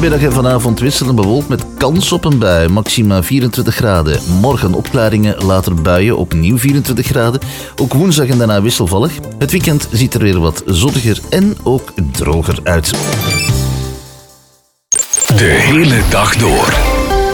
Vanmiddag en vanavond wisselend bewolkt met kans op een bui. Maxima 24 graden. Morgen opklaringen, later buien, opnieuw 24 graden. Ook woensdag en daarna wisselvallig. Het weekend ziet er weer wat zonniger en ook droger uit. De hele dag door.